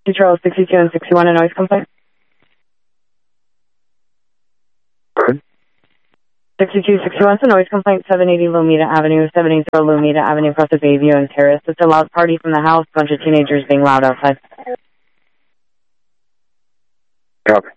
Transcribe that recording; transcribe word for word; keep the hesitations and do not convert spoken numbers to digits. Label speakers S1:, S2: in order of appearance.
S1: Control sixty-two and sixty-one, a noise complaint.
S2: Good.
S1: sixty-two, sixty-one, a noise complaint, seven eighty Lomita Avenue, seven eighty Lomita Avenue across the Bayview and Terrace. It's a loud party from the house, bunch of teenagers being loud outside.
S2: Copy.